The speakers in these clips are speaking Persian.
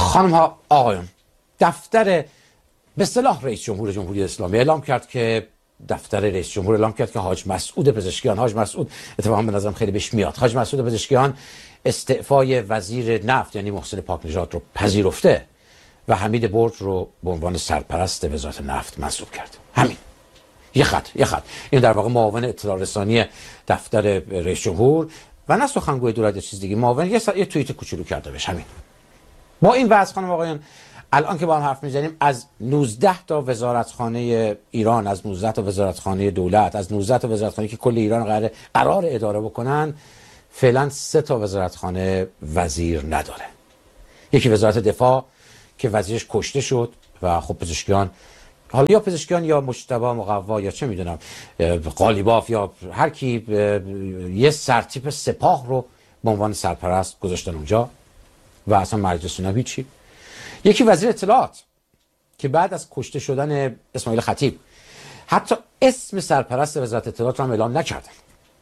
خانم ها آقایون، دفتر به اصطلاح رئیس جمهور جمهوری اسلامی اعلام کرد که حاج مسعود پزشکیان، حاج مسعود اتفاقا به نظرم خیلی بهش میاد، حاج مسعود پزشکیان استعفای وزیر نفت یعنی محسن پاکنژاد رو پذیرفته و حمید برج رو به عنوان سرپرست وزارت نفت منصوب کرد. همین یه خط. این در واقع معاون اطلاع رسانی دفتر رئیس جمهور و نه سخنگوی دولت یا چیز دیگه، معاون یه توییت کوچولو کرده بهش. همین. با این وضع خانم آقایان، الان که با هم حرف میزنیم از 19 تا وزارتخانه ایران، از 19 تا وزارتخانه دولت، از 19 تا وزارتخانه که کل ایران قرار اداره بکنن، فعلا 3 تا وزارتخانه وزیر نداره. یکی وزارت دفاع که وزیرش کشته شد و خب پزشکیان، حالا یا پزشکیان یا مجتبی مقوا یا چه میدونم قالیباف یا هر کی، یه سرتیپ سپاه رو به عنوان سرپرست گذاشتن اونجا و اصلا مجلس اینا هیچی. یکی وزیر اطلاعات که بعد از کشته شدن اسماعیل خطیب حتی اسم سرپرست وزارت اطلاعات رو هم اعلام نکردن.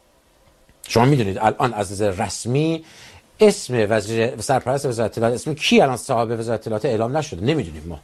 شما میدونید الان از نظر رسمی اسم سرپرست وزارت اطلاعات، اسم کی الان صاحب وزارت اطلاعات اعلام نشده، نمیدونیم ما.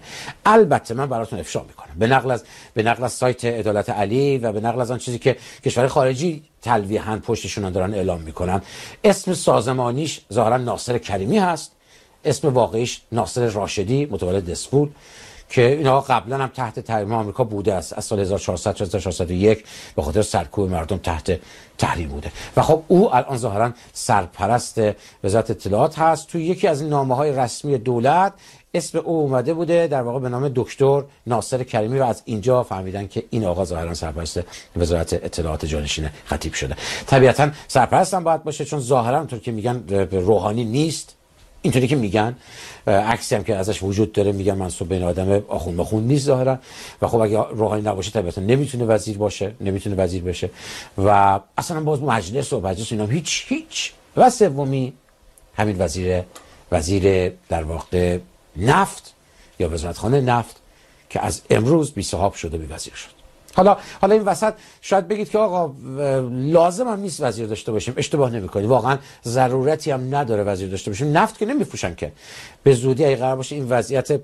البته من براتون افشا میکنم به نقل از سایت عدالت علی و به نقل از آن چیزی که کشور خارجی تلویحاً پشتشون دارن اعلام میکنن، اسم سازمانیش ظاهرا ناصر کریمی هست، اسم واقعیش ناصر راشدی متولد دسفول که اینا قبلا هم تحت تحریم آمریکا بوده است، از سال 1400 تا 1401 به خاطر سرکوب مردم تحت تحریم بوده و خب او الان ظاهرا سرپرست وزارت اطلاعات هست. توی یکی از این نامه‌های رسمی دولت اسم او اومده بوده در واقع به نام دکتر ناصر کریمی و از اینجا فهمیدن که این آقا ظاهرا سرپرست وزارت اطلاعات جانشین خطیب شده. طبیعتا سرپرست هم باید باشه چون ظاهرا اونطور که میگن روحانی نیست، اینطوری که میگن، عکسی هم که ازش وجود داره میگن منسوب به این آدم آخوند مخوند نیست ظاهرا و خب اگه روحانی نباشه طبیعتا نمیتونه وزیر بشه و اصلا باز مجلس اینا هیچ. و سومی همین وزیر در واقع نفت یا وزارتخانه نفت که از امروز بی صاحب شده بی وزیر شد. حالا این وسط شاید بگید که آقا لازم هم نیست وزیر داشته باشیم. اشتباه نمی‌کنید، واقعا ضرورتی هم نداره وزیر داشته باشیم. نفت که نمی‌فروشن که به زودی اگه قرار باشه این وضعیت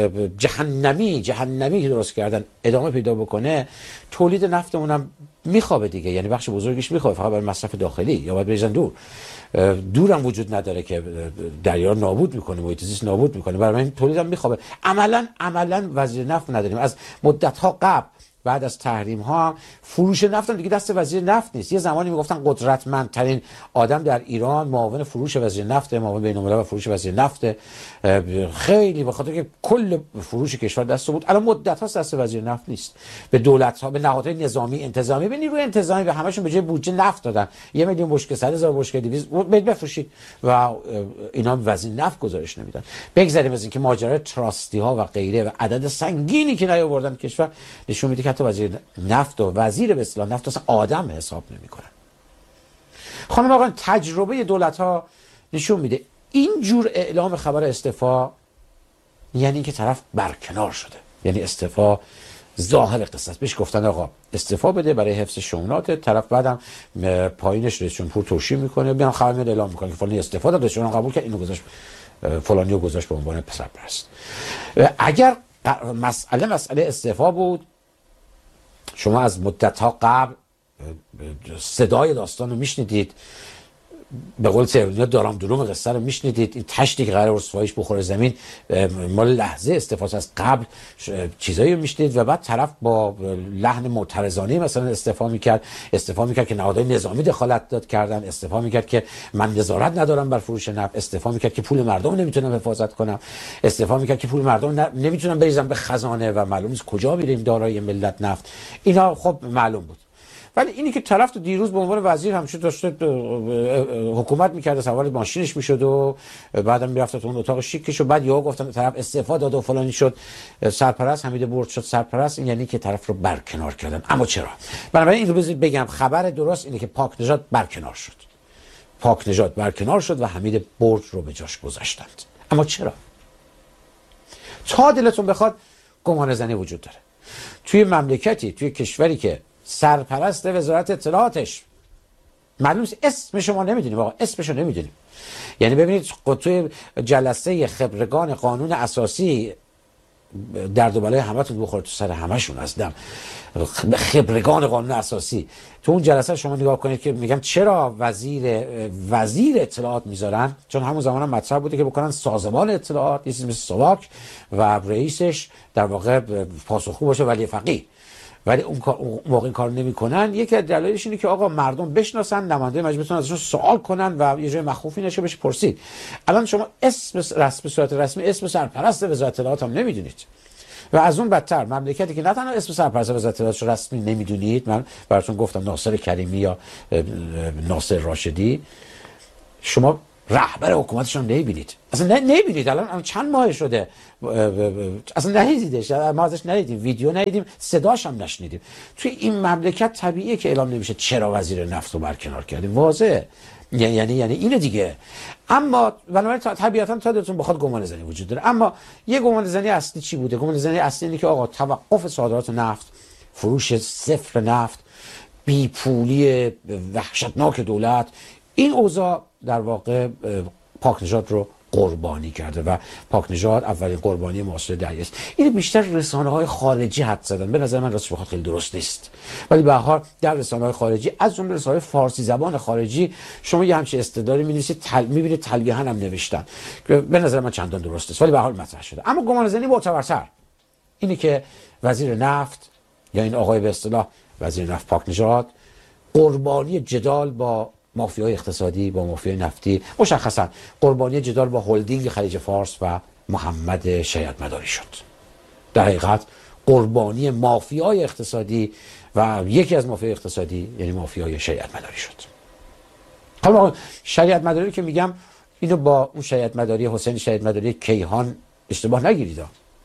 جهنمی که درست کردن ادامه پیدا بکنه، تولید نفتمون هم میخوابه دیگه، یعنی بخش بزرگیش میخوابه فقط برای مصرف داخلی یا باید بریزن دور هم وجود نداره که دریا نابود میکنه، محیط زیست نابود میکنه، برای این تولید هم میخوابه. عملاً وزیر نفت نداریم. از مدت‌ها قبل بعد از تحریم ها فروش نفت دیگه دست وزیر نفت نیست. یه زمانی میگفتن قدرتمندترین آدم در ایران معاون فروش وزیر نفت، معاون بین‌الملل و فروش وزیر نفت، خیلی به خاطر که کل فروش کشور دست بود. الان مدت هاست دست وزیر نفت نیست. به دولت ها، به نهادهای نظامی انتظامی، به نیروی انتظامی، به همشون به جای بودجه نفت دادن. 1 میلیون بشکه، 100,000 بشکه 200 بفروشید و اینا وزیر نفت گزارش نمیدن. بگذاریم از اینکه ماجرای تراستی ها و غیره و عدد سنگینی که نیاوردن کشور نشون میده که حتی وزیر نفت و وزیر به اصطلاح نفت اصلا آدم حساب نمیکنن. خانم آقایان، تجربه دولت ها نشون میده این جور اعلام خبر استعفا یعنی اینکه طرف برکنار شده، یعنی استعفا ظاهر قصه است. بهش گفتن آقا استعفا بده برای حفظ شؤونات، طرف بعدم پایینش رئیس جمهور توشیح میکنه، بیان خبر میاد اعلام میکنه که فلانی استعفا داد، رئیس جمهور قبول کرد، اینو گذاشت فلانیو گذاشت به عنوان سرپرست. اگر مسئله استعفا بود، شما از مدت‌ها قبل صدای داستان رو میشنیدید، به قول تهرانی‌ها دارام دروم قصه رو میشنیدید، این تشتی که قرار رسواییش بخوره زمین مال لحظه استعفاست. از قبل چیزایی رو میشنیدید و بعد طرف با لحن معترضانه مثلا استعفا میکرد که نهادهای نظامی دخالت کردن، استعفا میکرد که من نظارت ندارم بر فروش نفت، استعفا میکرد که پول مردم نمیتونم حفاظت کنم، استعفا میکرد که پول مردم نمیتونم بریزم به خزانه و معلوم نیست کجا میریم دارای ملت نفت. اینا خب معلوم بود. ولی اینی که طرف تو دیروز به عنوان وزیر همش داشته حکومت میکرده، سوار ماشینش میشد و بعدم میرفت تو اون اتاق شیکش و بعد یهو گفتن طرف استعفا داد و فلانی شد سرپرست، حمید برج شد سرپرست، این یعنی که طرف رو برکنار کردن. اما چرا؟ بنابراین این رو بگم خبر درست اینه که پاکنژاد برکنار شد و حمید برج رو به جاش گذاشتند. اما چرا؟ تا دلتون بخواد گمان زنی وجود داره. توی مملکتی، توی کشوری که سرپرست وزارت اطلاعاتش معلوم اسم شما نمیدونیم، آقا اسمشو نمیدونیم، یعنی ببینید توی جلسه خبرگان قانون اساسی درد و بالای همتون بخوره تو سر همشون هستم. خبرگان قانون اساسی تو اون جلسه شما نگاه کنید که میگم چرا وزیر اطلاعات میذارن، چون همون زمان هم مطرح بوده که بکنن سازمان اطلاعات یه چیزی مثل سواک و رئیسش در واقع پاسخگو باشه ولی فقیه، ولی اون موقع این کار نمیکنن. یکی از دلایلش اینه که آقا مردم بشناسن، نماینده مجلس بتونن ازشون سوال کنن و یه جای مخوفی نشه بشه پرسید. الان شما اسم رسمی صورت رسمی اسم سرپرست وزارت اطلاعات هم نمیدونید و از اون بدتر مملکتی که نه تنها اسم سرپرست وزارت اطلاعات رسمی نمیدونید، من براتون گفتم ناصر کریمی یا ناصر راشدی، شما رهبر حکومتشون نمیبینید، اصلا نمیبینید. الان چند ماه شده اصلا ندیدیدش، ما ازش ندیدیم، ویدیو ندیدیم، صداش هم نشنیدیم. توی این مملکت طبیعیه که اعلام نمیشه چرا وزیر نفت رو برکنار کردیم، واضحه. یعنی اینه دیگه. اما بنابراین طبیعتا تا دلتون بخواد گمان زنی وجود داره. اما یه گمان زنی اصلی چی بوده؟ گمان زنی اصلی اینه که آقا توقف صادرات نفت، فروش صفر نفت، بیپولی وحشتناک دولت، این اوضاع در واقع پاکنژاد رو قربانی کرده و پاکنژاد اولین قربانی معاصر دهه است. این بیشتر رسانه‌های خارجی حد زدن، به نظر من راستش بخواد خیلی درست نیست، ولی به هر حال در رسانه‌های خارجی از جمله رسانه‌های فارسی زبان خارجی شما یه همچین استدلالی می‌نویسید، می‌بینید تلویحاً هم نوشتن که به نظر من چندان درست نیست، ولی به هر حال مطرح شده. اما گمانه‌زنی معتبرتر اینه که وزیر نفت یا این آقای به اصطلاح وزیر نفت پاکنژاد قربانی جدال با مافیای اقتصادی، با مافیای نفتی، مشخصا قربانی جدال با هلدینگ خلیج فارس و محمد شیاد مداری شد. در حقیقت قربانی مافیای اقتصادی و یکی از مافیای اقتصادی یعنی مافیای شیاد مداری شد. حالا شیاد مداری که میگم اینو با اون شیاد مداری حسین شیاد مداری کیهان اشتباه نگیرید.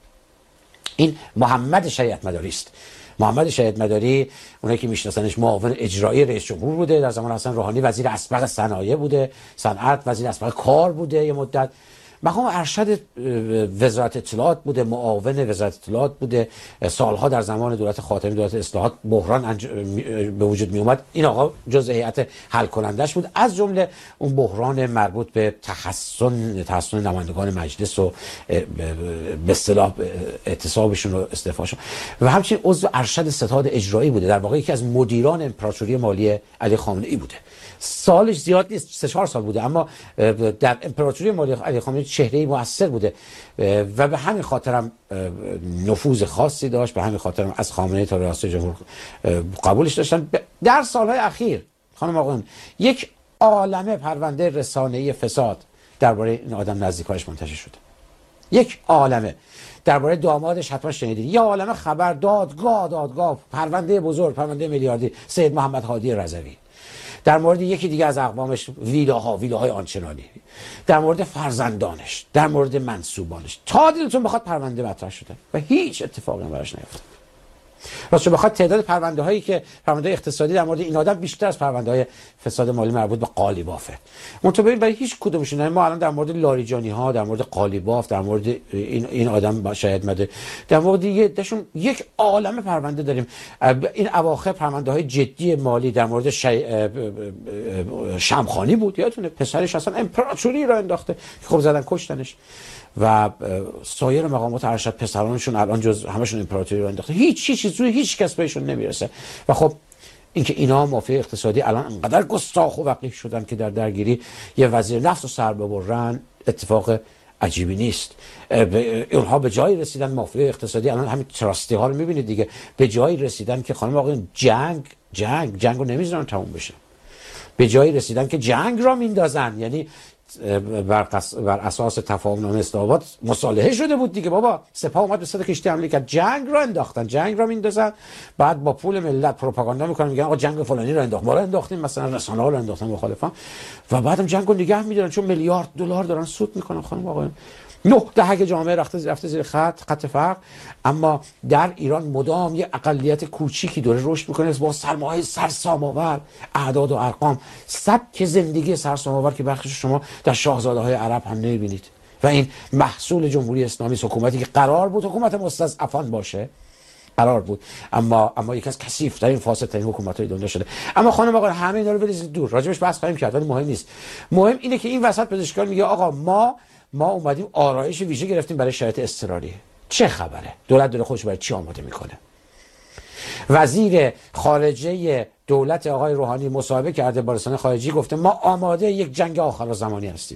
این محمد شیاد مداری است. محمد شیاد مداری اونایی که میشناسنش معاون اجرایی رئیس جمهور بوده، در زمان حسن روحانی وزیر اسبق صنایع بوده، صنعت وزیر اسبق کار بوده یه مدت، مقام ارشد وزارت اطلاعات بوده، معاون وزارت اطلاعات بوده، سالها در زمان دولت خاتمی دولت اصلاحات بحران به وجود می اومد، این آقا جزء هیئت حل کنندش بود، از جمله اون بحران مربوط به تحسن نمایندگان مجلس و به اصطلاح اعتصابشون و استعفاشون و همچنین عضو ارشد ستاد اجرایی بوده، در واقع یکی از مدیران امپراتوری مالی علی خامنه‌ای بوده. سالش زیاد نیست، 3-4 سال بوده، اما در امپراتوری مالی علی خامنه‌ای چهره‌ای مؤثر بوده و به همین خاطرم نفوذ خاصی داشت، به همین خاطرم از خامنه‌ای تا ریاست جمهور قبولش داشتن. در سالهای اخیر خانم آقایان یک عالمه پرونده رسانه‌ای فساد درباره این آدم نزدیکایش منتشر شده، یک عالمه. درباره دامادش حتما شنیدید، یه عالمه خبر، دادگاه، پرونده بزرگ، پرونده میلیاردی سید محمد هادی رضوی، در مورد یکی دیگه از اقوامش ویلاهای آنچنانی، در مورد فرزندانش، در مورد منسوبانش، تا دلتون بخواد پرونده مطرح شده و هیچ اتفاقی هم براش نیفتاد. راستش بخواد تعداد پرونده هایی که پرونده اقتصادی در مورد این آدم بیشتر از پرونده های فساد مالی مربوط به قالیبافه. منتها ببین برای هیچ کدومشون ما الان در مورد لاریجانی ها، در مورد قالیباف، در مورد این آدم شاید مده، در مورد یک عالمه پرونده داریم. این اواخر پرونده های جدی مالی در مورد شمخانی بود، یادتونه پسرش اصلا امپراتوری را انداخته، خب زدن کشتنش و سایر مقامات ارشد پسرانشون الان جز همشون امپراتوری رو انداخته، هیچ کس بهشون نمیرسه. و خب اینکه اینا مافیا اقتصادی الان انقدر گستاخ و وقیح شدن که در درگیری یه وزیر نفت رو سر ببرن اتفاق عجیبی نیست. اونها به جایی رسیدن، مافیا اقتصادی الان همین تراستی ها رو میبینید دیگه، به جایی رسیدن که خانم آقایون جنگ رو نمیذارن تموم بشه، به جایی رسیدن که جنگ را میندازن. یعنی بر اساس تفاهم نامه اسلام‌آباد مصالحه شده بود دیگه، بابا سپاه اومد به صد کشتی حمله کرد، جنگ را انداختن، جنگ را میندازن، بعد با پول ملت پروپاگاندا میکنن، میگن آقا جنگ فلانی را انداخت، ما را انداختیم، مثلا رسانه‌ها رو انداختن مخالفان، و بعدم جنگ رو نگه میدارن چون میلیارد دلار دارن سود میکنن. خانم آقایون 9 دهه جامعه رفته زیر خط فقر، اما در ایران مدام یه اقلیت کوچیکی داره رشد میکنه با سرمایه سرسام‌آور، اعداد و ارقام، سبک زندگی سرسام‌آور که بخشش شما در شاهزاده‌های عرب هم نمیبینید. و این محصول جمهوری اسلامی، حکومتی که قرار بود حکومت مستضعفان باشه، قرار بود، اما یکی از کثیف‌ترین فاسدترین حکومت‌های دنیا شده. اما خانم آقا همه اینا رو بریزید دور، راجبش بحث خواهیم کرد ولی مهم نیست. مهم اینه که این وسط پزشکان میگه آقا ما اومدیم آرایش ویژه گرفتیم برای شرایط اضطراری. چه خبره؟ دولت داره خودش برای چی آماده میکنه؟ وزیر خارجه دولت آقای روحانی مصاحبه کرده با رسانه خارجی، گفته ما آماده یک جنگ آخرزمانی هستیم.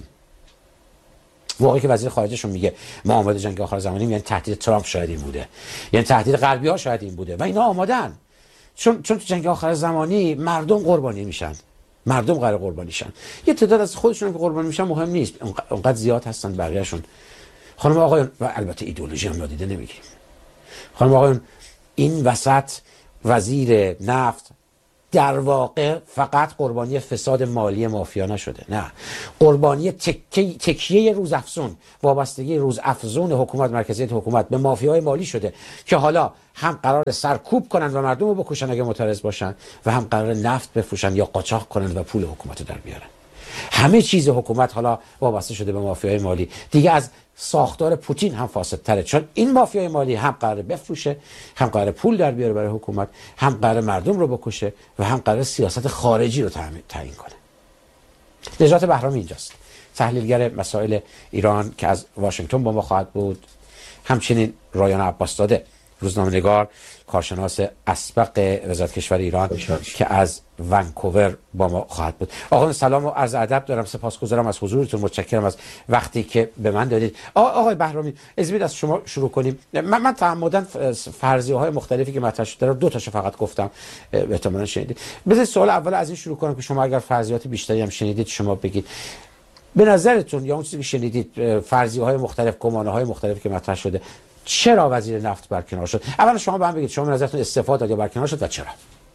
واقعی که وزیر خارجهشون میگه ما آماده جنگ آخرزمانی، یعنی تهدید ترامپ شاید این بوده، یعنی تهدید غربی ها شاید این بوده و اینا آمادن. چون تو جنگ آخرزمانی مردم قربانی میشن، مردم قرار قربانی شن. یه تعداد از خودشون که قربانی میشن مهم نیست، اونقدر زیاد هستن بقیه‌شون. خانم آقایون، و البته ایدئولوژی هم نادیده نمیگیریم. خانم آقایون، این وسط وزیر نفت در واقع فقط قربانی فساد مالی مافیا نشده، نه، قربانی تکیه روزافزون، وابستگی روزافزون حکومت، مرکزیت حکومت به مافیای مالی شده که حالا هم قرار سرکوب کنن و مردم رو بکشن اگه معترض باشن و هم قرار نفت بفروشن یا قاچاق کنن و پول حکومت رو در بیارن. همه چیز حکومت حالا وابسته شده به مافیای مالی. دیگه از ساختار پوتین هم فاسدتره، چون این مافیای مالی هم قراره بفروشه، هم قراره پول در بیاره برای حکومت، هم قراره مردم رو بکشه و هم قراره سیاست خارجی رو تعیین کنه. نجات بهرامی اینجاست، تحلیلگر مسائل ایران که از واشنگتن با ما خواهد بود. همچنین رایان عباسزاده، روزنامه‌نگار، کارشناس اسبق وزارت کشور ایران که از ونکوور با ما خواهد بود. آقا سلام و عرض ادب دارم، سپاسگزارم از حضورتون، متشکرم از وقتی که به من دادید. آقای بهرامی، اجازه از شما شروع کنیم. من تعمداً فرضیه‌های مختلفی که مطرح شده رو دو تاشو فقط گفتم، احتمالاً شنیدید. بذارید سوال اول از این شروع کنم که شما اگر فرضیات بیشتری هم شنیدید شما بگید. به نظرتون یا اون چیزی که شنیدید، فرضیه‌های مختلف، گمانه‌های مختلفی که مطرح شده، چرا وزیر نفت برکنار شد؟ اولا شما به من بگید شما نظرتون استعفا داد یا برکنار شد و چرا؟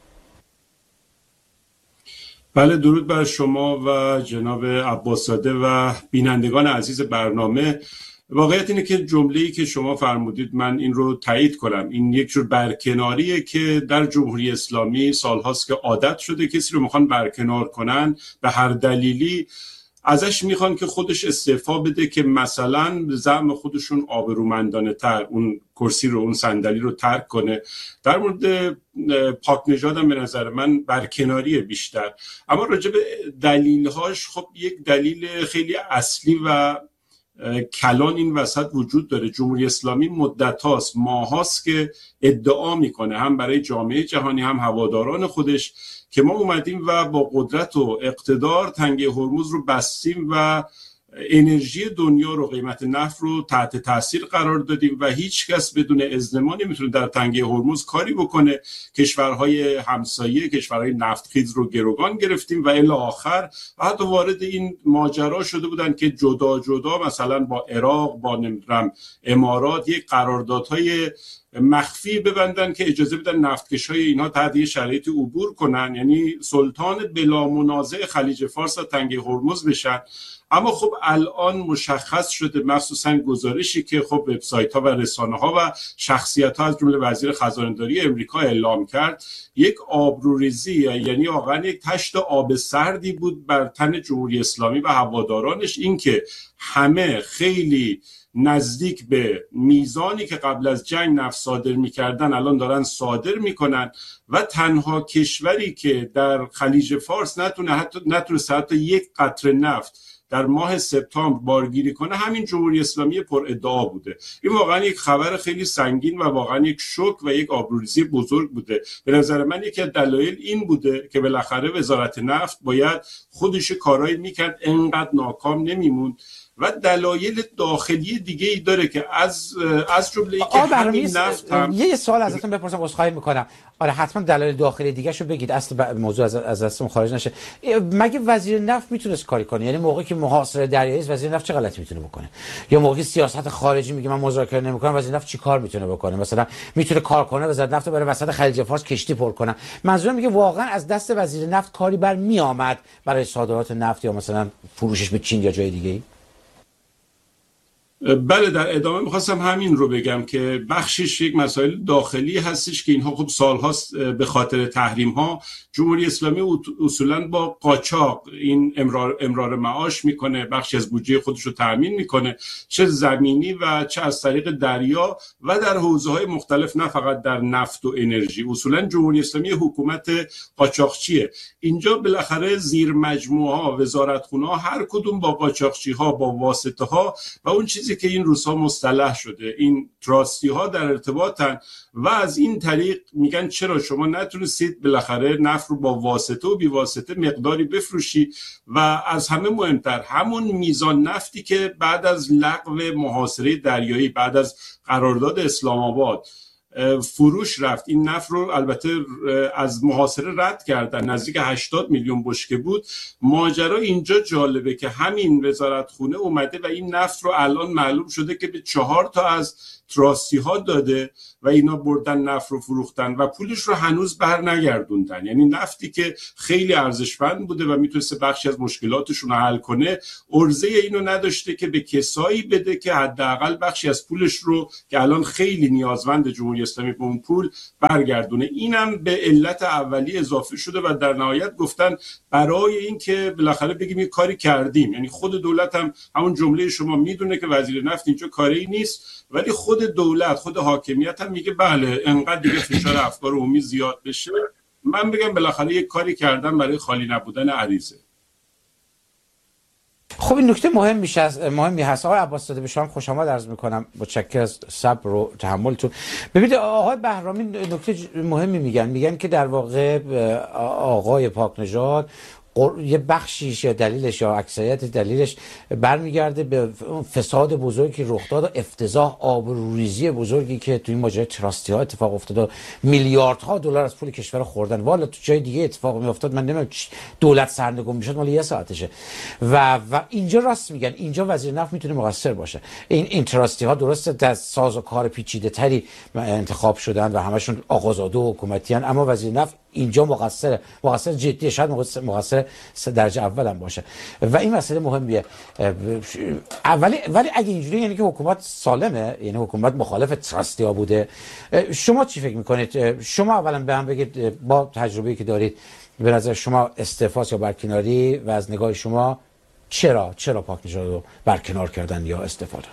بله، درود بر شما و جناب عباسزاده و بینندگان عزیز برنامه. واقعیت اینه که جمله‌ای که شما فرمودید من این رو تایید کنم. این یک جور برکناریه که در جمهوری اسلامی سالهاست که عادت شده، کسی رو میخوان برکنار کنن به هر دلیلی ازش میخوان که خودش استعفا بده که مثلا زعم خودشون آبرومندانه تر اون کرسی رو، اون صندلی رو ترک کنه. در مورد پاک نژادم به نظر من برکناری بیشتر، اما راجع به دلیلهاش خب یک دلیل خیلی اصلی و کلان این وسط وجود داره. جمهوری اسلامی مدت ماهاست که ادعا میکنه، هم برای جامعه جهانی هم هواداران خودش، که ما اومدیم و با قدرت و اقتدار تنگه هرمز رو بستیم و انرژی دنیا رو، قیمت نفت رو تحت تاثیر قرار دادیم و هیچ کس بدون اذن ما نمیتونه در تنگه هرمز کاری بکنه. کشورهای همسایه، کشورهای نفتخیز رو گروگان گرفتیم و الی آخر و حتی وارد این ماجرا شده بودن که جدا جدا مثلا با عراق، با نمیدونم امارات، یک قراردادهای مخفی ببندن که اجازه بدن نفتکش‌های اینها تحت یه شرایطی عبور کنن، یعنی سلطان بلا منازع خلیج فارس و تنگه هرمز بشن. اما خب الان مشخص شده، مخصوصا گزارشی که خب وبسایت‌ها و رسانه‌ها و شخصیت‌ها از جمله وزیر خزانه‌داری امریکا اعلام کرد، یک آبروریزی، یعنی واقعا یک تشت آب سردی بود بر تن جمهوری اسلامی و هوادارانش، این که همه خیلی نزدیک به میزانی که قبل از جنگ نفت صادر می‌کردن الان دارن صادر می‌کنن و تنها کشوری که در خلیج فارس نتونسته حتی یک قطره نفت در ماه سپتامبر بارگیری کنه همین جمهوری اسلامی پر ادعا بوده. این واقعا یک خبر خیلی سنگین و واقعا یک شوک و یک آبروریزی بزرگ بوده. به نظر من یکی از دلایل این بوده که بالاخره وزارت نفت باید خودش کارایی میکرد، انقدر ناکام نمیموند. و دلایل داخلی دیگه ای داره که از جمله ای که همین نفت هم... یه سوال ازتون بپرسم، عذرخواهی میکنم. آره حتما دلایل داخلی دیگه شو بگید، اصل موضوع از دستمون خارج نشه. مگه وزیر نفت میتونست کاری کنه؟ یعنی موقعی که محاصره دریایی است وزیر نفت چه غلطی میتونه بکنه؟ یا موقعی سیاست خارجی میگه من مذاکره نمیکنم، وزیر نفت چیکار میتونه بکنه؟ مثلا میتونه کار کنه وزارت نفت برای وسط خلیج فارس کشتی پر کنه. منظورم میگه واقعا از دست وزیر نفت کاری بر میآمد برای صادرات نفت یا مثلا فروشش به چین یا جای دیگه ای؟ بله، در ادامه میخواستم همین رو بگم که بخشش یک مسائل داخلی هستش که اینها خب سالهاست به خاطر تحریم ها جمهوری اسلامی اصولا با قاچاق این امرار معاش میکنه، بخشی از بودجه خودش رو تامین میکنه، چه زمینی و چه از طریق دریا و در حوزه های مختلف، نه فقط در نفت و انرژی. اصولا جمهوری اسلامی حکومت قاچاقچیه. اینجا بالاخره زیر مجموعه ها، وزارتخونه ها، هر کدوم با قاچاقچی ها، با واسطه ها و اون چیزی که این روزها مصطلح شده، این تراستی ها در ارتباطن و از این طریق میگن چرا شما نتونستید بالاخره نفت رو با واسطه و بی واسطه مقداری بفروشی. و از همه مهمتر همون میزان نفتی که بعد از لغو محاصره دریایی، بعد از قرارداد اسلام آباد فروش رفت، این نفت رو البته از محاصره رد کردن، نزدیک 80 میلیون بشکه بود. ماجرا اینجا جالبه که همین وزارتخونه اومده و این نفت رو الان معلوم شده که به 4 تا از تراستی ها داده و اینا بردن نفت رو فروختن و پولش رو هنوز بر نگردوندن. یعنی نفتی که خیلی ارزشمند بوده و میتونسته بخشی از مشکلاتشون رو حل کنه، عرضه اینو نداشته که به کسایی بده که حداقل بخشی از پولش رو که الان خیلی نیازمند جمهوری اسلامی به اون پول برگردونه. اینم به علت اولی اضافه شده و در نهایت گفتن برای این که بالاخره بگیم یه کاری کردیم. یعنی خود دولت هم همون جمله شما میدونه که وزیر نفت اینجا کاری نیست، ولی خود دولت، خود حاکمیت هم میگه بله انقدر دیگه فشار افکار عمومی زیاد بشه، من بگم بالاخره یک کاری کردم برای خالی نبودن عریضه. خب این نکته مهمی هست. آقای عباس‌زاده به شما خوش آمد عرض میکنم، متشکرم از صبر و تحملتون. ببینید آقای بهرامی نکته مهمی میگن که در واقع آقای پاکنژاد یه بخشیش یا دلیلش یا اکثریت دلیلش برمیگرده به فساد بزرگی که رخ داد و افتضاح آبروریزی بزرگی که توی این ماجرای تراستی ها اتفاق افتاد و میلیاردها دلار از پول کشور خوردن. والا تو جای دیگه اتفاق میافتاد من نمیدونم دولت سرنگون میشد مال یه ساعتشه. و اینجا راست میگن، اینجا وزیر نفت میتونه مقصر باشه. این تراستی ها درسته در ساز و کار پیچیده تری انتخاب شدن و همشون آقازاده و حکومتی هن، اما وزیر نفت اینجا مقصر جدی، شاید مقصر درجه اول هم باشه و این مسئله مهمیه. ولی اگه اینجوری یعنی که حکومت سالمه، یعنی حکومت مخالف تراستی ها بوده. شما چی فکر میکنید؟ شما اولا به هم بگید با تجربه‌ای که دارید به نظر شما استعفاست یا برکناری و از نگاه شما چرا پاکنژاد رو برکنار کردن یا استعفا داد؟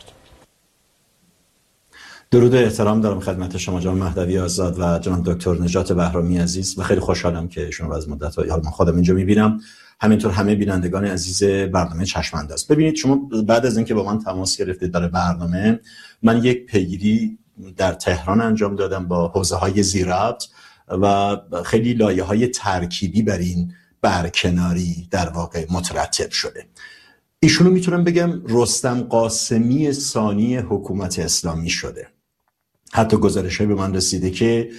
درود و احترام دارم خدمت شما جناب مهدوی آزاد و جناب دکتر نجات بهرامی عزیز و خیلی خوشحالم که شما از مدت من خودم اینجا میبینم، همینطور همه بینندگان عزیز برنامه چشم‌انداز. ببینید شما بعد از اینکه با من تماس گرفتید برای برنامه، من یک پیگیری در تهران انجام دادم با حوزه‌های زیرربط و خیلی لایه‌های ترکیبی بر این برکناری در واقع مترتب شده. ایشونو میتونم بگم رستم قاسمی ثانی حکومت اسلامی شده. حتی گزارش‌های به من رسیده که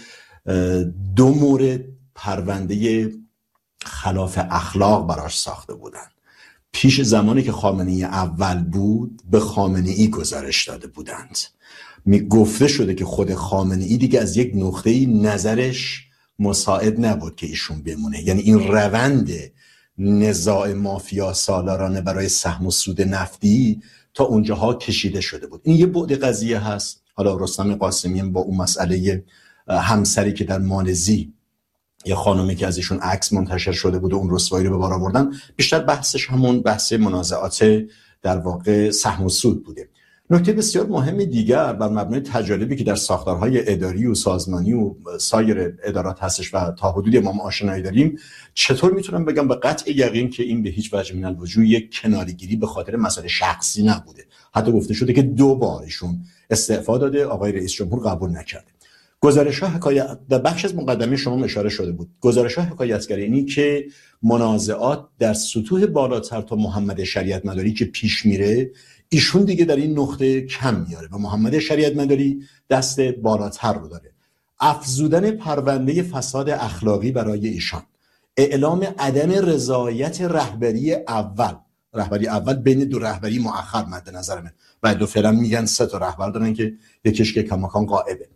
2 مورد پرونده خلاف اخلاق براش ساخته بودن. پیش زمانی که خامنه‌ای اول بود به خامنه‌ای گزارش داده بودند. گفته شده که خود خامنه‌ای دیگه از یک نقطه‌ای نظرش مساعد نبود که ایشون بمونه. یعنی این روند نزاع مافیا سالارانه برای سهم و سود نفتی تا اونجاها کشیده شده بود. این یه بعد قضیه هست. حالا رستم قاسمی با اون مسئله همسری که در مالزی یه خانومی که از ایشون عکس منتشر شده بود و اون رسوایی رو به بار آوردن، بیشتر بحثش همون بحث منازعات در واقع سهم و سود بوده. نکته بسیار مهم دیگر بر مبنای تجاربی که در ساختارهای اداری و سازمانی و سایر ادارات هستش و تا حدودی ما آشنایی داریم، چطور میتونم بگم به قطع یقین که این به هیچ وجه من الوجوه یک کناره‌گیری به خاطر مسئله شخصی نبوده. حتی گفته شده که 2 بارشون استعفا داده، آقای رئیس جمهور قبول نکرده. گزارش‌ها حکایت در بخش از مقدمه شما اشاره شده بود. گزارش‌ها حکایتگر اینی که منازعات در سطوح بالاتر تا محمد شریعت مداری که پیش میره، ایشون دیگه در این نقطه کم میاره و محمد شریعت مداری دست بالاتر رو داره. افزودن پرونده فساد اخلاقی برای ایشان، اعلام عدم رضایت رهبری اول بین 2 رهبری مؤخر مد نظر من و 2 فعلا میگن 3 تا رهبر دارن که یکیش که کماکان غائبه.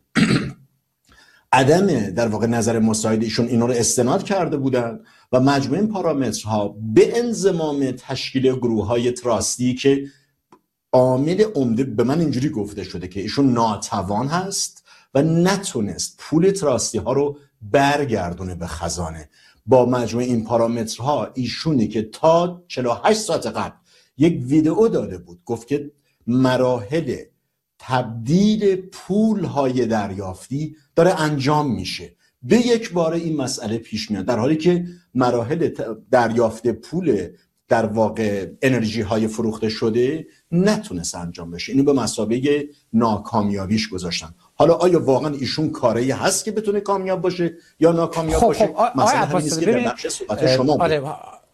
عدم در واقع نظر مساعد ایشون اینا رو استناد کرده بودن و مجموعه پارامترها به انضمام تشکیل گروه‌های تراستی که عامل عمده به من اینجوری گفته شده که ایشون ناتوان هست و نتونست پول تراستی ها رو برگردونه به خزانه. با مجموع این پارامترها ایشونی که تا 48 ساعت قبل یک ویدئو داده بود گفت که مراحل تبدیل پول‌های دریافتی داره انجام میشه، به یک باره این مسئله پیش میاد، در حالی که مراحل دریافت پول در واقع انرژی های فروخته شده نتونست انجام بشه. اینو به مثابه ناکامیابیش گذاشتن. حالا آیا واقعا ایشون کاری هست که بتونه کامیاب باشه یا ناکامیاب باشه؟ مثلا همین است که در بخش صحبت شما بود.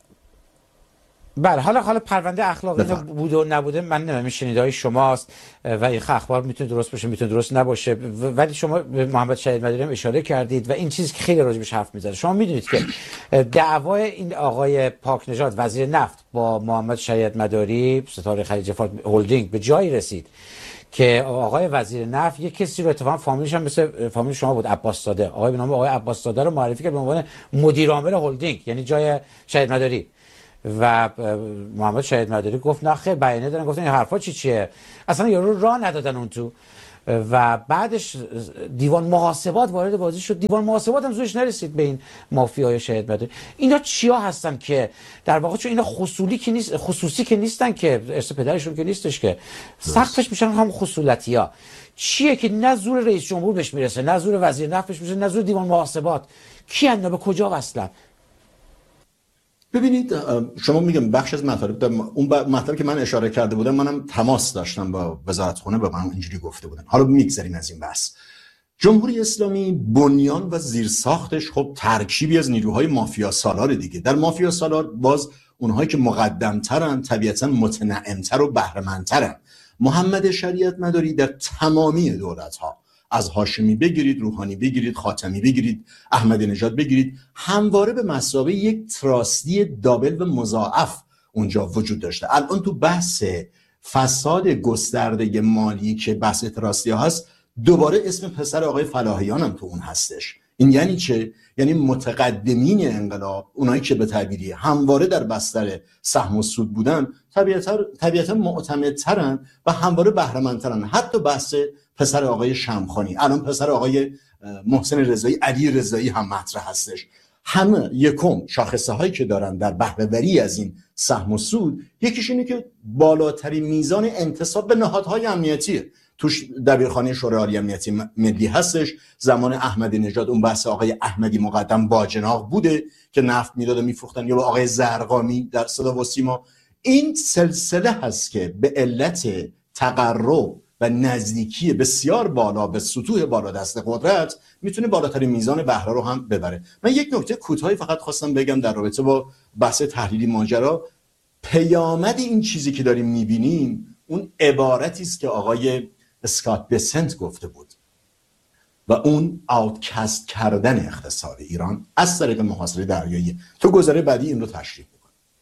بله، حالا پرونده اخلاقی بوده و نبوده من نمیدونم، شنیدهای شماست و این اخبار میتونه درست باشه میتونه درست نباشه، ولی شما به محمد شهید مداری هم اشاره کردید و این چیزی که خیلی راجبش حرف میزنه. شما میدونید که دعوای این آقای پاک نژاد وزیر نفت با محمد شهید مداری ستاره خلیج فارس هلدینگ به جایی رسید که آقای وزیر نفت یک کسی رو اتفاقا فامیلش هم مثل فامیل شما بود، عباس زاده، آقای به نام آقای عباس زاده رو معرفی کرد به عنوان مدیر عامل هلدینگ، یعنی جای شهید مداری. و محمد شهید مداری گفت نه خیر، بیانیه دارن، گفتن این حرفا چیه، اصلا یارو راه ندادن اون تو. و بعدش دیوان محاسبات وارد بازی شد، دیوان محاسبات هم زورش نرسید به این مافیای شهید مداری. اینا چیا هستن که در واقع چون اینا خصوصی که نیستن که ارث پدرشون که نیستش که سختش میشن هم خصولتی‌ها. چیه که نه زور رئیس جمهور بهش میرسه، نه زور وزیر نفت بهش میرسه، نه زور دیوان محاسبات؟ کی اندازه به کجا وصلن؟ ببینید شما میگم بخش از مطالب اون مطلبی که من اشاره کرده بودم منم تماس داشتم با وزارت خونه، به من اینجوری گفته بودن. حالا میگذریم از این بحث. جمهوری اسلامی بنیان و زیرساختش خب ترکیبی از نیروهای مافیا سالار دیگه. در مافیا سالار باز اونهایی که مقدمترن طبیعتا متنعمتر و بهره‌مندترن. محمد شریعت مداری در تمامی دولت‌ها از هاشمی بگیرید، روحانی بگیرید، خاتمی بگیرید، احمدی نژاد بگیرید، همواره به مثابه یک تراستی دابل و مضاعف اونجا وجود داشته. الان تو بحث فساد گسترده مالی که بحث تراستی هست، دوباره اسم پسر آقای فلاحیان هم تو اون هستش. این یعنی چه؟ یعنی متقدمین انقلاب، اونایی که به تعبیری همواره در بستر سهم و سود بودن، طبیعتا معتمدترن و همواره بهره‌مندترن. حتی بحث پسر آقای شمخانی، الان پسر آقای محسن رضایی، علی رضایی هم مطرح هستش. همه یکم شاخصه هایی که دارن در بهره وری از این سهم و سود، یکیش اینه که بالاترین میزان انتصاب به نهادهای امنیتیه. توش دبیرخانه شورای عالی امنیتی ملی هستش. زمان احمدی نژاد اون بحث آقای احمدی مقدم باجناق بوده که نفت میداد و میفروختن، یا با آقای زرقامی در صدا و سیما. این سلسله هست که به علت تقرب و نزدیکی بسیار بالا به سطوح بالا دست قدرت میتونه بالاترین میزان بهره رو هم ببره. من یک نکته کوتاهی فقط خواستم بگم در رابطه با بحث تحلیلی ماجرا. پیامد این چیزی که داریم میبینیم اون عبارتی است که آقای اسکات بسنت گفته بود و اون آوتکست کردن اقتصاد ایران از طریق محاصره دریایی. تو گزاره بعدی این رو تشریح می‌کنی.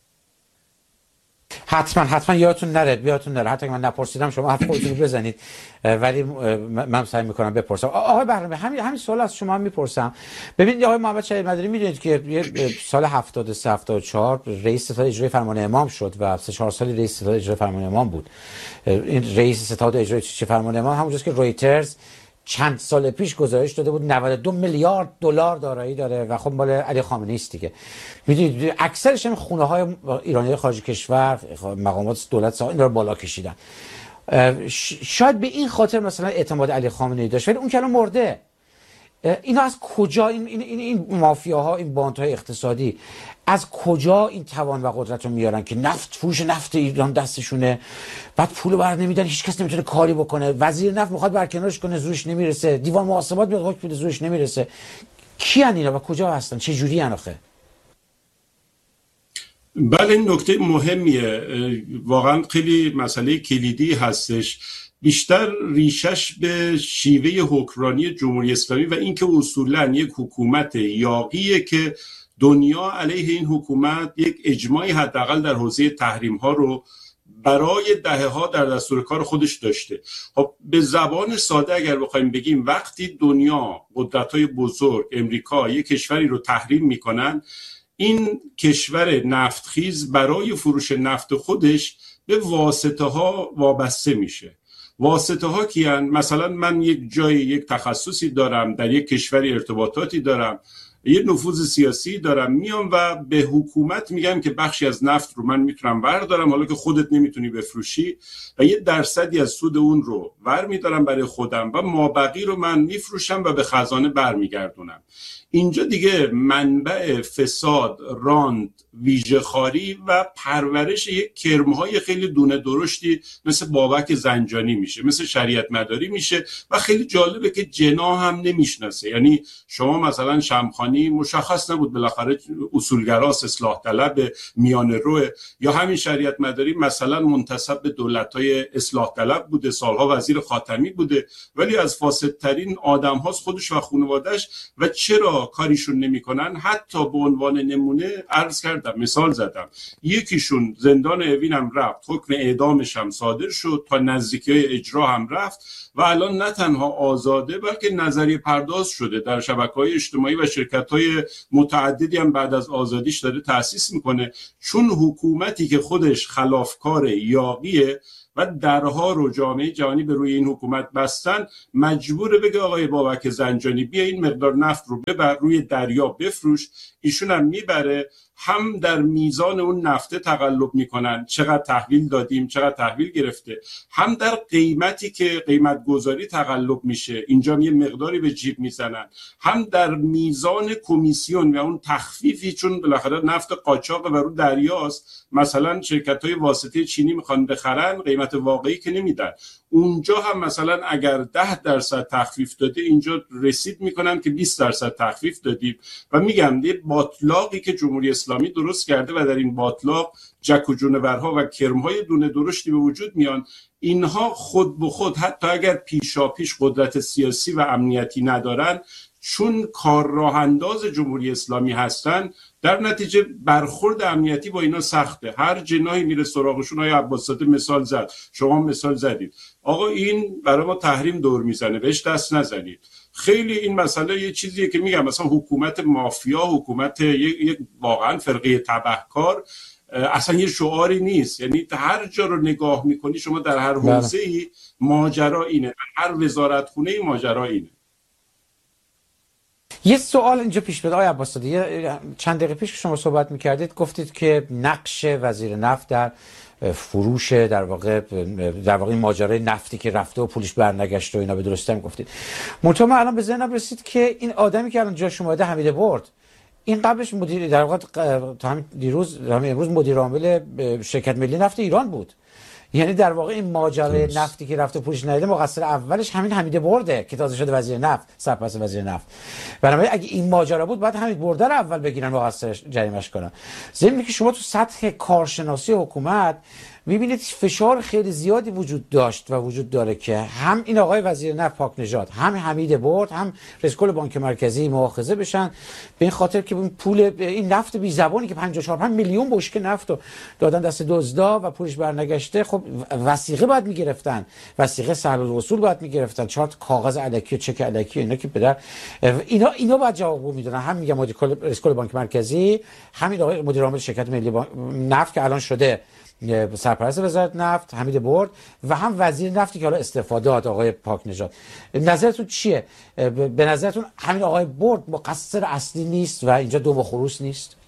حتما یادتون نره حتی که من نپرسیدم شما حرف خودتون رو بزنید، ولی من سعی میکنم بپرسم. آقای بهرامی همین سوال از شما هم میپرسم. ببینید آقای محمد شهید مداری میدونید که سال 73 74 رئیس ستاد اجرایی فرمان امام شد و 3-4 سالی رئیس ستاد اجرایی فرمان امام بود. این رئیس ستاد اجرایی فرمان امام همونجاست که رویترز چند سال پیش گزارش داده بود 92 میلیارد دلار دارایی داره و خب مال علی خامنه‌ای است دیگه. میدونید اکثرش هم خونه‌های ایرانی خارج کشور، مقامات دولت سازمان رو بالا کشیدن. شاید به این خاطر مثلا اعتماد علی خامنه‌ای داشت، ولی اون که الان مرده. اینا از کجا این مافیاها، این باندهای اقتصادی از کجا این توان و قدرت رو میارن که فروش نفت ایران دستشونه، بعد پولو بر نمیدن، هیچ کس نمیتونه کاری بکنه، وزیر نفت میخواد برکنارش کنه زورش نمیرسه، دیوان محاسبات میخواد حکم بده زورش نمیرسه. کیان اینا و کجا هستن؟ چه جوری ان آخه؟ بله این نکته مهمیه، واقعا خیلی مسئله کلیدی هستش. بیشتر ریشش به شیوه حکمرانی جمهوری اسلامی و اینکه اصولاً یک حکومت یاغیه که دنیا علیه این حکومت یک اجماعی حداقل در حوزه تحریم ها رو برای دهه‌ها در دستور کار خودش داشته. خب به زبان ساده اگر بخوایم بگیم، وقتی دنیا قدرت‌های بزرگ امریکا یک کشوری رو تحریم میکنن، این کشور نفتخیز برای فروش نفت خودش به واسطه ها وابسته میشه. واسطه ها کیان؟ مثلا من یک جایی یک تخصصی دارم، در یک کشوری ارتباطاتی دارم، یه نفوذ سیاسی دارم، میام و به حکومت میگم که بخشی از نفت رو من میتونم بردارم، حالا که خودت نمیتونی بفروشی، و یه درصدی از سود اون رو ور میدارم برای خودم و مابقی رو من میفروشم و به خزانه برمیگردونم. اینجا دیگه منبع فساد، راند، ویژه‌خواری و پرورش یک کرم‌های خیلی دونه درشتی مثل بابک زنجانی میشه، مثل شریعت مداری میشه. و خیلی جالبه که جنا هم نمیشناسه. یعنی شما مثلا شمخانی مشخص نبود، بالاخره اصولگراست، اصلاح طلب، میانه روه، یا همین شریعت مداری مثلا منتسب به دولت‌های اصلاح طلب بوده، سالها وزیر خاتمی بوده، ولی از فاسدترین آدم هاست خودش و خانواده‌اش. و چرا کاریشون نمی‌کنن؟ حتی به عنوان نمونه عرض کردم، مثال زدم، یکیشون زندان اوین هم رفت، حکم اعدامش هم صادر شد، تا نزدیکی اجرا هم رفت و الان نه تنها آزاده بلکه نظریه پرداز شده، در شبکه‌های اجتماعی و شرکت‌های متعددی هم بعد از آزادیش داره تأسیس میکنه، چون حکومتی که خودش خلافکار یاغیه و درها رو جامعه جهانی به روی این حکومت بستن، مجبوره بگه آقای بابک زنجانی بیا این مقدار نفت رو ببر روی دریا بفروش. ایشون هم میبره، هم در میزان اون نفته تقلب میکنن، چقدر تحویل دادیم، چقدر تحویل گرفته، هم در قیمتی که قیمت گذاری تقلب میشه، اینجا یه مقداری به جیب میزنن، هم در میزان کمیسیون و اون تخفیفی، چون بالاخره نفت قاچاق و رو دریاست، مثلا شرکت‌های واسطه چینی میخوان بخرن، قیمت واقعی که نمیدن. اونجا هم مثلا اگر 10% تخفیف داده، اینجا رسید میکنن که 20% تخفیف دادیم. و میگم یه باطلاقی که جمهوری اسلامی درست کرده و در این باطلاق جک و جونورها و کرمهای دونه درشتی به وجود میان. اینها خود به خود حتی اگر پیشاپیش قدرت سیاسی و امنیتی ندارن، چون کار راه انداز جمهوری اسلامی هستن، در نتیجه برخورد امنیتی با اینا سخته. هر جناحی میره سراغشون. آقای عباس‌زاده مثال زد، شما مثال زدید، آقا این برای ما تحریم دور میزنه، بهش دست نزنید. خیلی این مسئله یه چیزیه که میگم مثلا حکومت مافیا، حکومت یک واقعا فرقه تبهکار، اصلا یه شعاری نیست. یعنی هر جا رو نگاه میکنی شما، در هر حوزه‌ای ماجرا اینه، هر وزارتخونه‌ای ماجرا اینه. یه سوال اینجا پیش بیاد آقای عباس‌زاده، چند دقیقه پیش که شما صحبت میکردید گفتید که نقش وزیر نفت در فروش در واقع این ماجرای نفتی که رفته و پولش برنگشته و اینا به درستی هم گفتید. منتها من الان به ذهنم رسید که این آدمی که الان جا شما اومده، حمید برد، این قبلش مدیر در واقع تا همین دیروز امروز مدیر عامل شرکت ملی نفت ایران بود. یعنی در واقع این ماجرای نفتی که رفته پولش نیده، مقصر اولش همین حمید برده که تازه شده وزیر نفت، سرپرست وزیر نفت. بنابراین اگه این ماجرا بود، باید حمید برده رو اول بگیرن، مقصرش جریمه‌اش کنن. ضمن که شما تو سطح کارشناسی حکومت میبینید فشار خیلی زیادی وجود داشت و وجود داره که هم این آقای وزیر نفت پاک نژاد، هم حمید برد، هم رئیس کل بانک مرکزی مؤاخذه بشن به این خاطر که این پول این نفت بی زبانی که 54 میلیون بشکه نفت رو دادن دست دزدا و پولش برنگشته. خب وثیقه باید میگرفتن، وثیقه سهل الوصول باید میگرفتن، 4 کاغذ الکی و چک الکی اینا که بدن، اینا باید جواب میدادن. هم میگم رئیس کل بانک مرکزی، همین آقای مدیر عامل شرکت ملی نفت که الان شده سرپرست وزارت نفت حمید برد، و هم وزیر نفتی که حالا استعفا داد آقای پاک نژاد. نظرتون چیه؟ به نظرتون همین آقای برد مقصر اصلی نیست و اینجا دو خروس نیست؟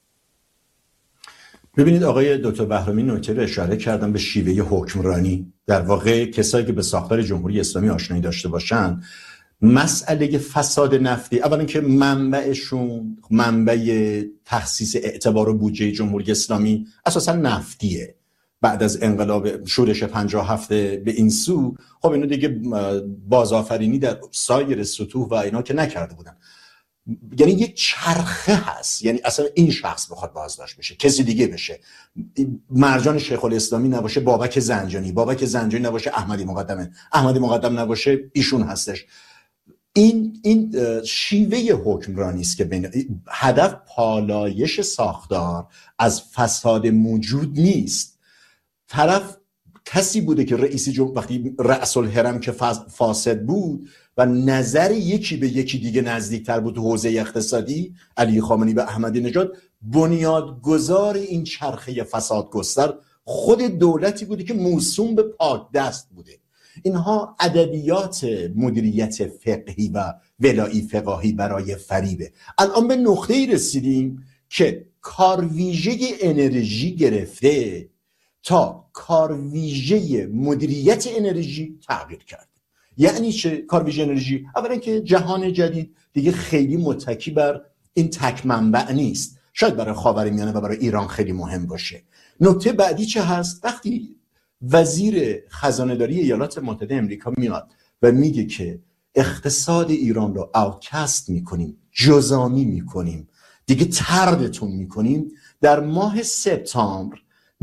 ببینید آقای دکتر بهرامی نکته رو اشاره کردن به شیوه حکمرانی. در واقع کسایی که به ساختار جمهوری اسلامی آشنایی داشته باشن، مسئله فساد نفتی اولا که منبعشون منبع تخصیص اعتبار و بودجه جمهوری اسلامی اساسا نفتیه. بعد از انقلاب شورش 57 به این سو، خب اینا دیگه بازآفرینی در سایر سطوح و اینا که نکرده بودن. یعنی یک چرخه هست، یعنی اصلا این شخص بخواد بازداشت بشه کسی دیگه بشه، مرجان شیخ الاسلامی نباشه بابک زنجانی، بابک زنجانی نباشه احمدی مقدم نباشه ایشون هستش. این شیوه حکمرانی است که هدف پالایش ساختار از فساد موجود نیست. طرف کسی بوده که وقتی رأس الهرم که فاسد بود و نظر یکی به یکی دیگه نزدیکتر بود تو حوزه اقتصادی، علی خامنه‌ای و احمدی نژاد، بنیادگذار این چرخه فساد گستر خود دولتی بوده که موسوم به پاک دست بوده. اینها ادبیات مدیریت فقهی و ولایی فقاهی برای فریبه. الان به نقطه‌ای رسیدیم که کارویژه انرژی گرفته تا کارویژه مدیریت انرژی تغییر کرد. یعنی چه کارویژه انرژی؟ اولا که جهان جدید دیگه خیلی متکی بر این تک منبع نیست. شاید برای خاورمیانه و برای ایران خیلی مهم باشه. نکته بعدی چه هست؟ وقتی وزیر خزانه‌داری ایالات متحده آمریکا میاد و میگه که اقتصاد ایران رو آوتکست میکنیم، جزامی میکنیم، دیگه طردتون میکنیم، در ماه سپتامبر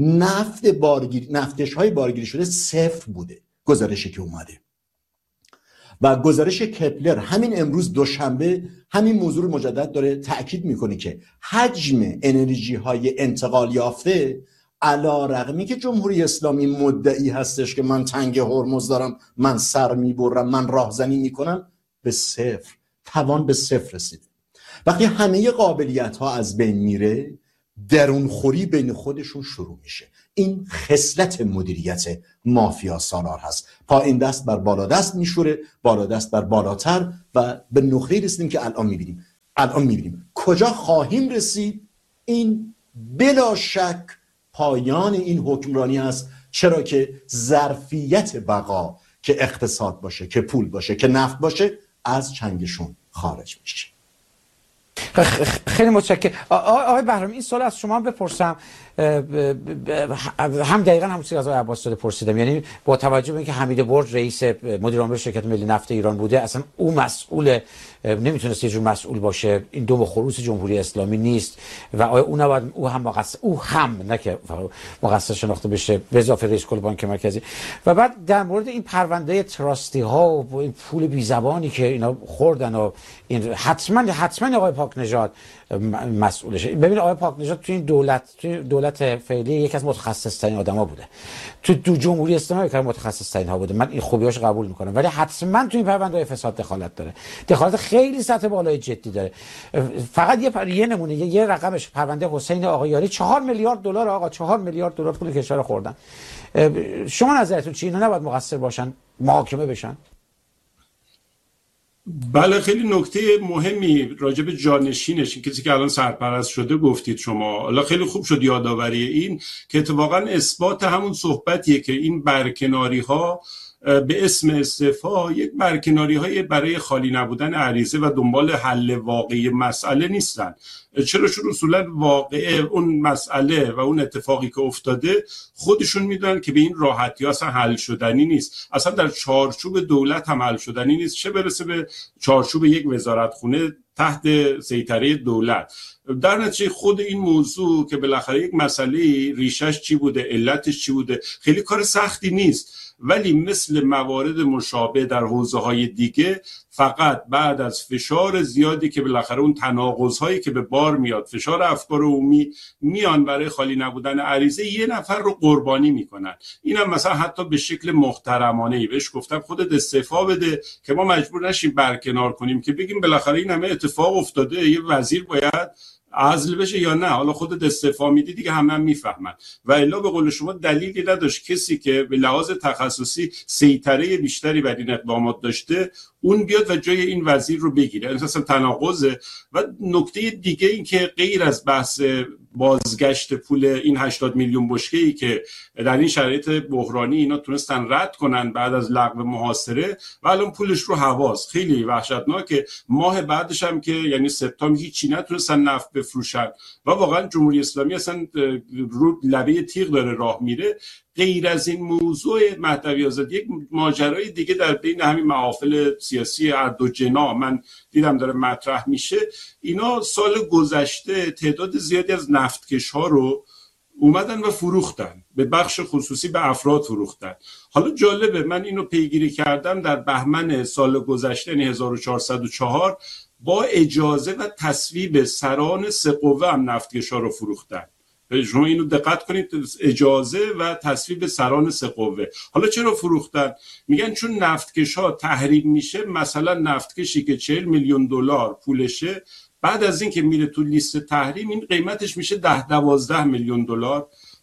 نفتش های بارگیری شده 0 بوده گزارشی که اومده. و گزارش کپلر همین امروز دوشنبه همین موضوع رو مجدد داره تأکید میکنه که حجم انرژی های انتقال یافته علی‌رغمی که جمهوری اسلامی مدعی هستش که من تنگ هرمز دارم، من سر میبرم، من راهزنی میکنم، به 0 توان به 0 رسیده. وقتی همه قابلیت ها از بین میره، درونخوری بین خودشون شروع میشه. این خصلت مدیریت مافیا سالار هست. پایین دست بر بالا دست میشوره، بالا دست بر بالاتر، و به نقطه‌ای رسیدیم که الان میبینیم کجا خواهیم رسید. این بلا شک پایان این حکمرانی است، چرا که ظرفیت بقا که اقتصاد باشه، که پول باشه، که نفت باشه، از چنگشون خارج میشه. خیلی متشکرم. آقای بهرامی، این سوال از شما بپرسم، هم دقیقاً همون چیزی از آقای عباس‌زاده پرسیدم. یعنی با توجه به اینکه حمید برد رئیس مدیر عامل شرکت ملی نفت ایران بوده، اصلا او مسئول نمیتونست یه جور مسئول باشه، این دو خروس جمهوری اسلامی نیست و او هم نه که مقصر شناخته بشه، به اضافه رئیس کل بانک مرکزی. و بعد در مورد این پرونده تراستی ها و این پول بی زبانی که اینا خوردن و این حتما آقای پاکنژاد مسئولشه. ببین آقای پاکنژاد تو این دولت فعلی یکی از متخصص ترین آدما بوده، تو جمهوری اسلامی یکی از متخصص ترین ها بوده، من این خوبیاشو قبول میکنم، ولی حتما تو این پرونده فساد دخالت داره، دخالت خیلی سطح بالای جدی داره. فقط یه نمونه، یه رقمش پرونده حسین آقایاری 4 میلیارد دلار، آقا 4 میلیارد دلار پول کشور خوردن. شما نظرتون چیه؟ اینا نباید مقصر باشن، محاکمه بشن؟ بله، خیلی نکته مهمی راجع به جانشینش، این کسی که الان سرپرست شده گفتید شما. حالا خیلی خوب شد یادآوری این که اتفاقا اثبات همون صحبتیه که این برکناری ها به اسم استعفا یک برکناری های برای خالی نبودن عریضه و دنبال حل واقعی مسئله نیستن. چرا؟ چون اصولا واقع اون مسئله و اون اتفاقی که افتاده خودشون میدونن که به این راحتی اصلا حل شدنی نیست، اصلا در چارچوب دولت هم حل شدنی نیست، چه برسه به چارچوب یک وزارتخونه تحت سیطره دولت. در نتیجه خود این موضوع که بالاخره یک مسئله ریشش چی بوده، علتش چی بوده، خیلی کار سختی نیست، ولی مثل موارد مشابه در حوزه‌های دیگه فقط بعد از فشار زیادی که بالاخره اون تناقض‌هایی که به بار میاد، فشار افکار عمومی میان برای خالی نبودن عریضه، یه نفر رو قربانی میکنن. اینم مثلا حتی به شکل محترمانه‌ای بهش گفتم خودت استعفا بده که ما مجبور نشیم برکنار کنیم، که بگیم بالاخره این همه اتفاق افتاده، یه وزیر باید عزل بشه یا نه، حالا خودت استعفا میدی دیگه همه هم میفهمن. و الا به قول شما دلیلی نداشت کسی که به لحاظ تخصصی سیطره بیشتری بر این اقدامات داشته اون بیاد و جای این وزیر رو بگیره. اساسا تناقضه. و نکته دیگه این که غیر از بحث بازگشت پول این 80 میلیون بشکه‌ای که در این شرایط بحرانی اینا تونستن رد کنن بعد از لغو محاصره و الان پولش رو هواست، خیلی وحشتناکه. ماه بعدش هم که یعنی سپتامبر هیچی نتونستن نفت بفروشن و واقعا جمهوری اسلامی اصلا رو لبه تیغ داره راه میره. غیر از این موضوع مهدوی آزاد، یک ماجرای دیگه در بین همین محافل سیاسی هر دو جناح من دیدم داره مطرح میشه. اینا سال گذشته تعداد زیادی از نفتکش ها رو اومدن و فروختن، به بخش خصوصی به افراد فروختن. حالا جالبه، من اینو پیگیری کردم، در بهمن سال گذشته یعنی 1404 با اجازه و تصویب سران سه قوه هم نفتکش ها رو فروختن. شما اینو دقت کنید، اجازه و تصویب سران سه قوه. حالا چرا فروختن؟ میگن چون نفتکش ها تحریم میشه، مثلا نفتکشی که 40 میلیون دلار پولشه، بعد از این که میره تو لیست تحریم این قیمتش میشه 10-12 میلیون دلار.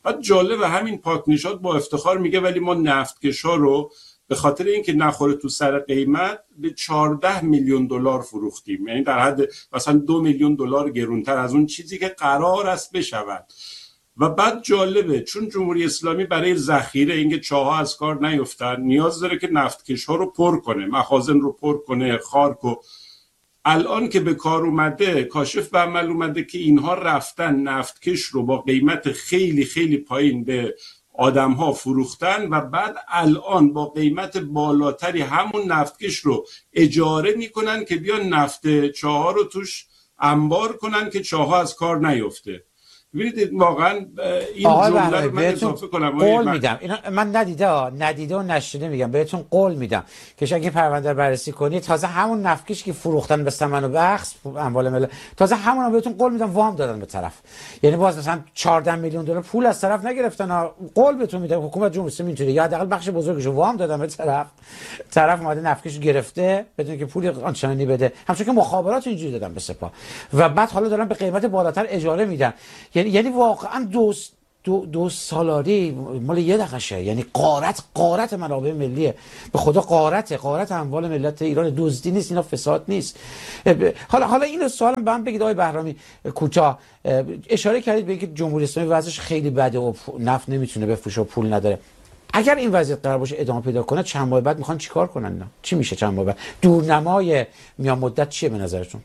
بعد جالبه همین پاک نژاد با افتخار میگه ولی ما نفتکشا رو به خاطر اینکه نخوره تو سر قیمت به 14 میلیون دلار فروختیم، یعنی در حد مثلا 2 میلیون دلار گرونتر از اون چیزی که قرار است بشود. و بعد جالبه چون جمهوری اسلامی برای ذخیره اینکه چاها از کار نیفتن نیاز داره که نفتکش‌ها رو پر کنه، مخازن رو پر کنه، خارکو. الان که به کار اومده، کاشف به عمل اومده که اینها رفتن نفتکش رو با قیمت خیلی خیلی پایین به آدم ها فروختن و بعد الان با قیمت بالاتری همون نفتکش رو اجاره میکنن که بیان نفت چاها رو توش انبار کنن که چاها از کار نیفته. ببینید واقعا این جمله رو من اضافه کنم، قول میدم اینا من ندیده و نشده میگم بهتون قول میدم که اگه پرونده بررسی کنید تازه همون نفتکش که فروختن به ثمن و بخس اموال ملت تازه همون بهتون قول میدم وام دادن به طرف، یعنی باز مثلا 14 میلیون دلار پول از طرف نگرفتن، قول بهتون میدم حکومت جمهوری اسلامی اینطوری یا حداقل بخش بزرگش وام دادن به طرف اومده نفتکش گرفته بدون که پولی آنچنانی بده، همچون که مخابرات اینجوری دادن به سپاه و بعد حالا دارن به قیمت بالاتر اجاره میدن. یعنی واقعا دو سالاری مال یه دقیقه، یعنی غارت منابع ملیه، به خدا غارت اموال ملت ایران، دزدی نیست، اینا فساد نیست. حالا این سوالم به من بگید آقای بهرامی کوتاه، اشاره کردید به اینکه جمهوری اسلامی وضعش خیلی بده و نفت نمیتونه بفروشه و پول نداره. اگر این وضعیت قرار باشه ادامه پیدا کنه چند ماه بعد میخوان چیکار کنن اینا؟ چی میشه چند ماه بعد؟ دورنمای میان مدت چیه به نظرتون؟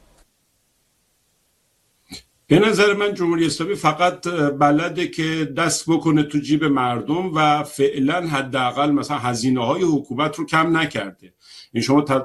به نظر من جمهوری اسلامی فقط بلده که دست بکنه تو جیب مردم و فعلا حداقل مثلا هزینه‌های حکومت رو کم نکرده. این شما